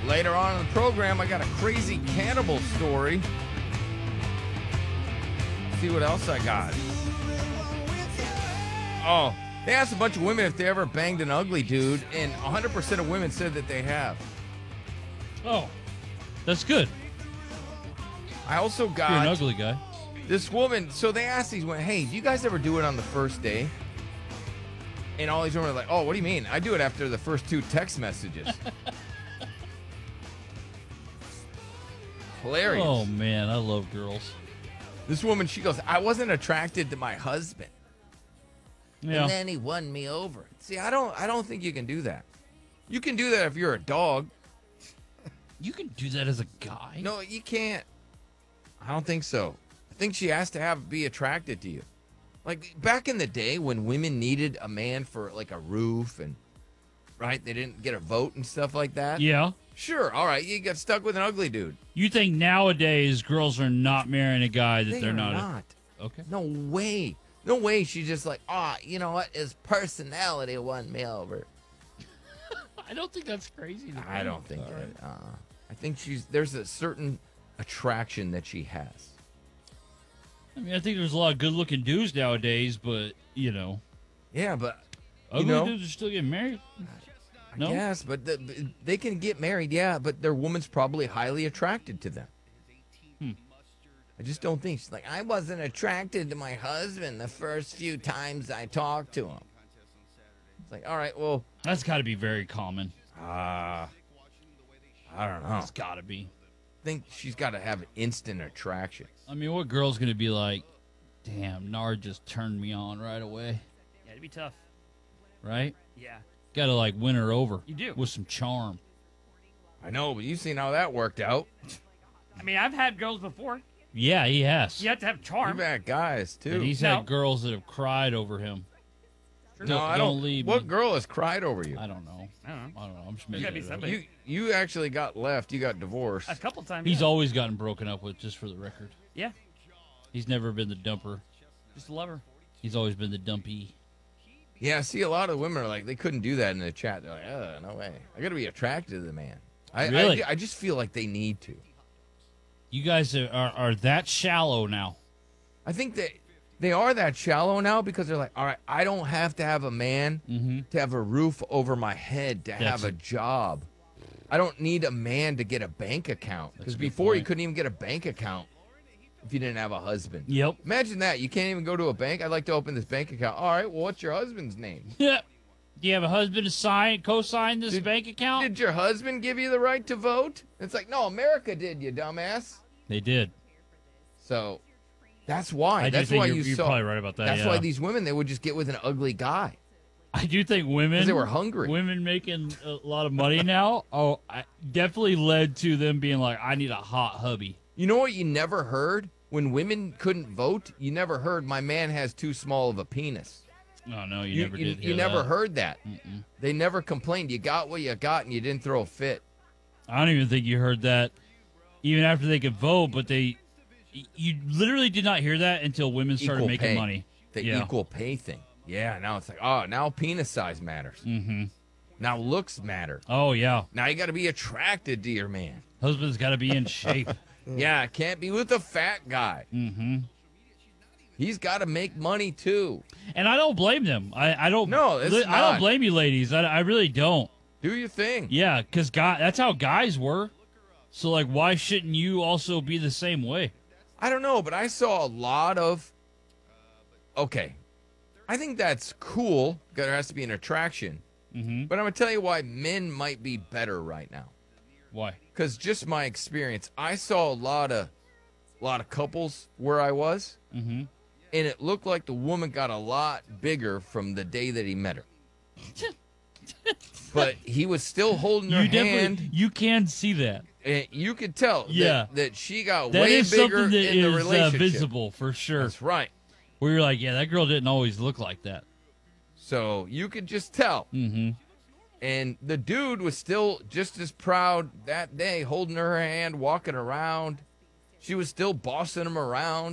Later on in the program, I got a crazy cannibal story. See what else I got. Oh, they asked a bunch of women if they ever banged an ugly dude, and 100% of women said that they have. Oh, that's good. I also You're got an ugly guy. this woman. So they asked these women, hey, do you guys ever do it on the first day? And all these women are like, oh, what do you mean? I do it after the first 2 text messages. Hilarious. Oh, man, I love girls. This woman, she goes, I wasn't attracted to my husband. Yeah. And then he won me over. See, I don't think you can do that. You can do that if you're a dog. You can do that as a guy? No, you can't. I don't think so. I think she has to be attracted to you. Like back in the day when women needed a man for like a roof and right, they didn't get a vote and stuff like that. Yeah. Sure, all right, you got stuck with an ugly dude. You think nowadays girls are not marrying a guy that they're are not? Okay. No way. No way. She's just like, you know what? His personality won me over. I don't think that's crazy. I don't think that. I think there's a certain attraction that she has. I mean, I think there's a lot of good-looking dudes nowadays, but, you know. Yeah, but, ugly dudes are still getting married? No? Yes, but they can get married, yeah, but their woman's probably highly attracted to them. I just don't think. She's like, I wasn't attracted to my husband the first few times I talked to him. It's like, all right, well. That's got to be very common. I don't know. It's got to be. I think she's got to have an instant attraction. I mean, what girl's going to be like, damn, Nard just turned me on right away? Yeah, it'd be tough. Right? Yeah. Got to, like, win her over. You do. With some charm. I know, but you've seen how that worked out. I mean, I've had girls before. Yeah, he has. You have to have charm. You've had guys, too. And he's had girls that have cried over him. No, I don't. Leave what me. girl has cried over you? I don't know. I don't know. I'm just There's making gotta be it up. somebody. You actually got left. You got divorced. A couple times. He's yeah. always gotten broken up with, just for the record. Yeah. He's never been the dumper. Just a lover. He's always been the dumpy. Yeah, see, a lot of women are like, they couldn't do that in the chat. They're like, no way. I got to be attracted to the man. Really? I just feel like they need to. You guys are that shallow now. I think that they are that shallow now because they're like, all right, I don't have to have a man to have a roof over my head, to have a job. I don't need a man to get a bank account. Because before you couldn't even get a bank account if you didn't have a husband. Yep. Imagine that. You can't even go to a bank. I'd like to open this bank account. All right, well, what's your husband's name? Yeah. Do you have a husband to co-sign this bank account? Did your husband give you the right to vote? It's like, no, America did, you dumbass. They did. So that's why. That's why you're probably right about that. That's why these women, they would just get with an ugly guy. I do think women, 'cause they were hungry. Women making a lot of money now, definitely led to them being like, I need a hot hubby. You know what you never heard? When women couldn't vote, you never heard, my man has too small of a penis. Oh, no, you never did hear You never that. heard that. Mm-mm. They never complained. You got what you got, and you didn't throw a fit. I don't even think you heard that even after they could vote, but you literally did not hear that until women started Equal making pay. money. The equal pay thing. Yeah, now it's like, now penis size matters. Mm-hmm. Now looks matter. Oh, yeah. Now you got to be attracted to your man. Husband's got to be in shape. Yeah, can't be with a fat guy. Mm-hmm. He's got to make money too. And I don't blame them. I don't. No, it's I not. don't blame you, ladies. I really don't. Do your thing. Yeah, because that's how guys were. So, like, why shouldn't you also be the same way? I don't know, but I saw a lot of. Okay, I think that's cool. There has to be an attraction. Mm-hmm. But I'm gonna tell you why men might be better right now. Why? Because just my experience, I saw a lot of couples where I was, Mm-hmm. and it looked like the woman got a lot bigger from the day that he met her. But he was still holding her hand. You can see that. And you could tell that she got That way is bigger something that in the is relationship. visible for sure. That's right. Where you're like, yeah, that girl didn't always look like that. So you could just tell. Mm-hmm. And the dude was still just as proud that day, holding her hand, walking around. She was still bossing him around.